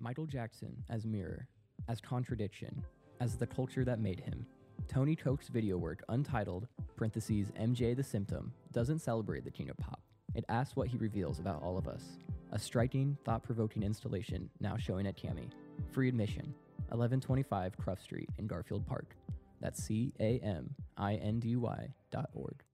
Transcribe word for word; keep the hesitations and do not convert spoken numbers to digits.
Michael Jackson as Mirror, as Contradiction, as the culture that made him. Tony Koch's video work, untitled, parentheses, M J the Symptom, doesn't celebrate the king of pop. It asks what he reveals about all of us. A striking, thought-provoking installation now showing at Cami. Free admission, eleven twenty-five Cruff Street in Garfield Park. That's C A M I N D Y dot org.